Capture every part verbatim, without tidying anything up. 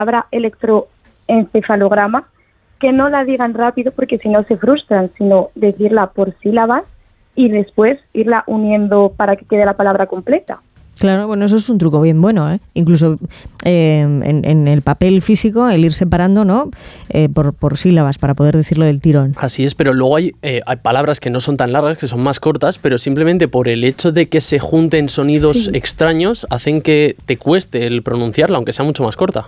palabra electroencefalograma, que no la digan rápido porque si no se frustran, sino decirla por sílabas y después irla uniendo para que quede la palabra completa. Claro, bueno, eso es un truco bien bueno, ¿eh? Incluso eh, en, en el papel físico, el ir separando, ¿no? Eh, por, por sílabas para poder decirlo del tirón. Así es, pero luego hay, eh, hay palabras que no son tan largas, que son más cortas, pero simplemente por el hecho de que se junten sonidos sí. extraños, hacen que te cueste el pronunciarla, aunque sea mucho más corta.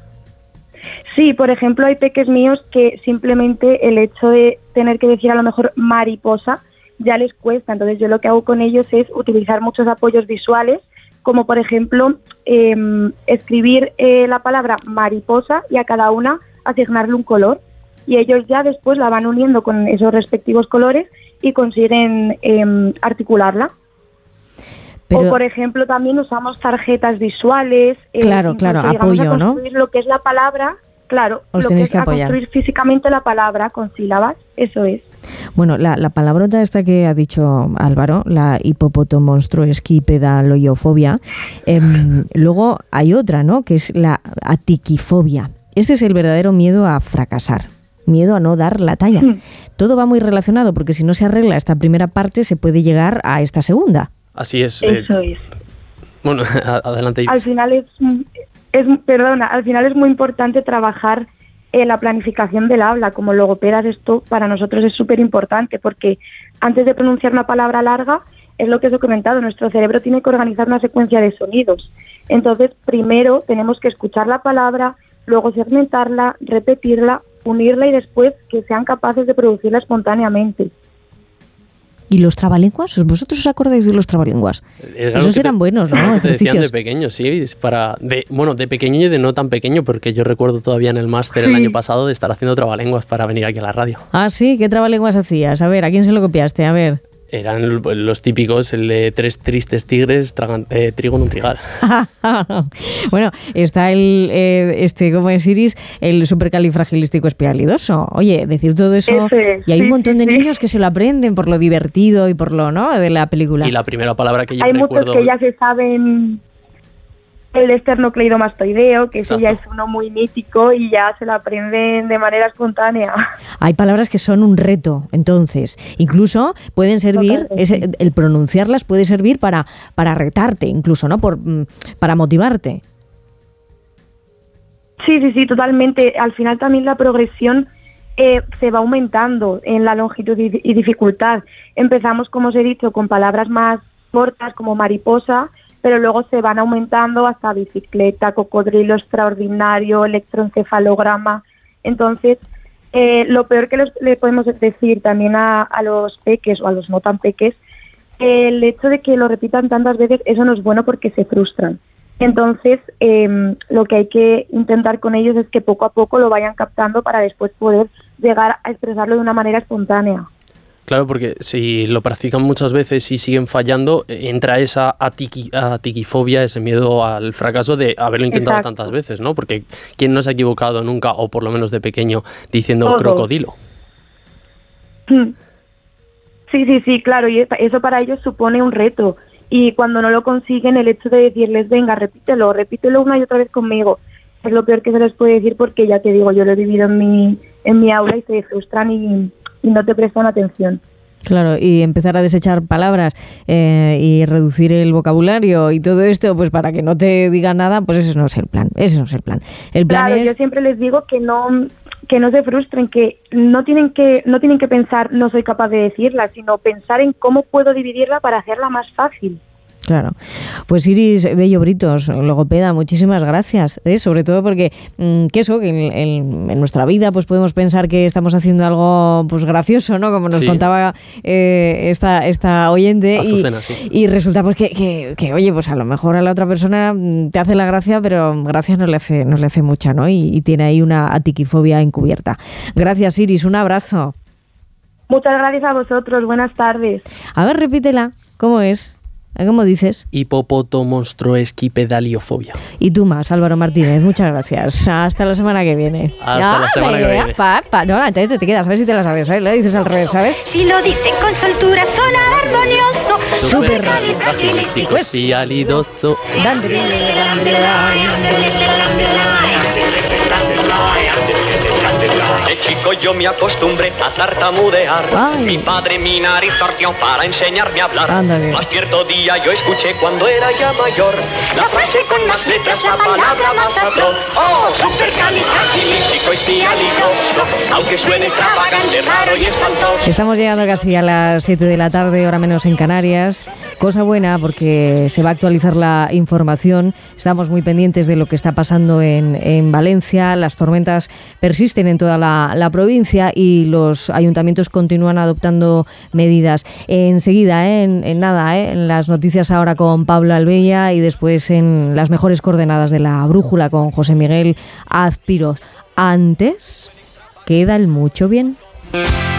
Sí, por ejemplo, hay peques míos que simplemente el hecho de tener que decir a lo mejor mariposa ya les cuesta. Entonces yo lo que hago con ellos es utilizar muchos apoyos visuales, como por ejemplo eh, escribir eh, la palabra mariposa y a cada una asignarle un color, y ellos ya después la van uniendo con esos respectivos colores y consiguen eh, articularla. Pero, o por ejemplo también usamos tarjetas visuales. Eh, claro, claro, apoyo, ¿no? Lo que es la palabra, claro, Os lo que es que a construir físicamente la palabra con sílabas, eso es. Bueno, la, la palabrota esta que ha dicho Álvaro, la hipopotomonstruoesquipedaloiofobia, eh, luego hay otra, ¿no?, que es la atiquifobia. Este es el verdadero miedo a fracasar, miedo a no dar la talla. Mm. Todo va muy relacionado, porque si no se arregla esta primera parte, se puede llegar a esta segunda. Así es. Eso eh, es. Bueno, adelante. Al final es, es, perdona, al final es muy importante trabajar en la planificación del habla. Como logopedas, esto para nosotros es súper importante, porque antes de pronunciar una palabra larga, es lo que os he comentado, nuestro cerebro tiene que organizar una secuencia de sonidos. Entonces, primero tenemos que escuchar la palabra, luego segmentarla, repetirla, unirla y después que sean capaces de producirla espontáneamente. ¿Y los trabalenguas? ¿Vosotros os acordáis de los trabalenguas? Esos eran te, buenos, ¿no? Te decían de pequeño, sí. Para de, bueno, de pequeño y de no tan pequeño, porque yo recuerdo todavía en el máster sí. el año pasado de estar haciendo trabalenguas para venir aquí a la radio. Ah, sí, ¿qué trabalenguas hacías? A ver, ¿a quién se lo copiaste? A ver. Eran los típicos, el de tres tristes tigres, tragan, eh, trigo en un trigal. Bueno, está el, eh, este, ¿cómo es, Iris? El supercalifragilísticoespialidoso. Oye, decir todo eso, Ese, y hay sí, un montón sí, de sí. niños que se lo aprenden por lo divertido y por lo, ¿no?, de la película. Y la primera palabra que yo hay recuerdo... Hay muchos que ya se saben el esternocleidomastoideo, que ese ya es uno muy mítico y ya se lo aprenden de manera espontánea. Hay palabras que son un reto, entonces. Incluso pueden servir, ese, el pronunciarlas puede servir para, para retarte, incluso, ¿no?, Por, para motivarte. Sí, sí, sí, totalmente. Al final también la progresión eh, se va aumentando en la longitud y, y dificultad. Empezamos, como os he dicho, con palabras más cortas como mariposa, pero luego se van aumentando hasta bicicleta, cocodrilo extraordinario, electroencefalograma. Entonces, eh, lo peor que les, le podemos decir también a, a los peques o a los no tan peques, el hecho de que lo repitan tantas veces, eso no es bueno porque se frustran. Entonces, eh, lo que hay que intentar con ellos es que poco a poco lo vayan captando para después poder llegar a expresarlo de una manera espontánea. Claro, porque si lo practican muchas veces y siguen fallando, entra esa atiqui, atiquifobia, ese miedo al fracaso de haberlo intentado Exacto. tantas veces, ¿no? Porque ¿quién no se ha equivocado nunca, o por lo menos de pequeño, diciendo Todo. crocodilo? Sí, sí, sí, claro, y eso para ellos supone un reto. Y cuando no lo consiguen, el hecho de decirles, venga, repítelo, repítelo una y otra vez conmigo, es lo peor que se les puede decir, porque ya te digo, yo lo he vivido en mi, en mi aula y se frustran y... y no te prestan atención. Claro, y empezar a desechar palabras eh, y reducir el vocabulario y todo esto, pues para que no te digan nada, pues ese no es el plan, ese no es el plan. El plan claro, es... yo siempre les digo que no que no se frustren, que no tienen que no tienen que pensar no soy capaz de decirla, sino pensar en cómo puedo dividirla para hacerla más fácil. Claro. Pues Iris Bello Britos, logopeda, muchísimas gracias, ¿eh? Sobre todo porque, mmm, que eso, que en, en, en nuestra vida pues podemos pensar que estamos haciendo algo pues gracioso, ¿no? Como nos sí. contaba eh, esta, esta oyente. Azucena, y, sí. y resulta pues que, que, que, oye, pues a lo mejor a la otra persona te hace la gracia, pero gracia no le hace, no le hace mucha, ¿no? Y, y tiene ahí una atiquifobia encubierta. Gracias, Iris, un abrazo. Muchas gracias a vosotros, buenas tardes. A ver, repítela, ¿cómo es? ¿Cómo dices? Hipopotomonstruoesquipedaliofobia. Y tú más, Álvaro Martínez. Muchas gracias. Hasta la semana que viene. Hasta ya, la semana que viene. Pa, pa. No, antes te quedas, a ver si te la sabes, ¿sabes? Lo dices al revés, ¿sabes? Si lo dicen con soltura, suena armonioso. Súper califragilísticoespialidoso. Dandre, dandre, dandre. chico yo me acostumbré a tartamudear. Ay. Mi padre mi nariz torció para enseñarme a hablar. Ándale. Más cierto día yo escuché cuando era ya mayor la frase con más letras, la palabra más atroz. Oh, supercalifragilisticoespialidoso, aunque suene extravagante, raro y espantoso. Estamos llegando casi a las siete de la tarde, hora menos en Canarias. Cosa buena porque se va a actualizar la información. Estamos muy pendientes de lo que está pasando en, en Valencia. Las tormentas persisten en toda la, la provincia y los ayuntamientos continúan adoptando medidas. Enseguida, ¿eh? en, en nada, ¿eh? en las noticias ahora con Pablo Albella y después en las mejores coordenadas de la brújula con José Miguel Azpiroz. Antes, queda el mucho bien.